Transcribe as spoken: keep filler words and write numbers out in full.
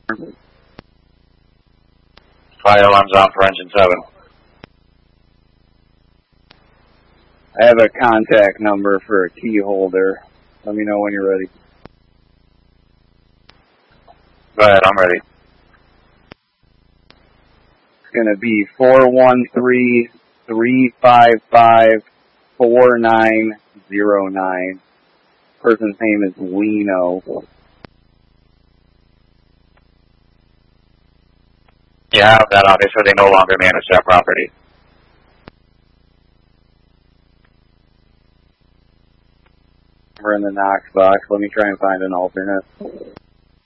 Fire alarms on for engine seven. I have a contact number for a key holder. Let me know when you're ready. Go ahead, I'm ready. It's going to be four one three, three five five, four nine zero nine. Person's name is Lino. You have that on. They said they no longer manage that property. We're in the Knox box. Let me try and find an alternate.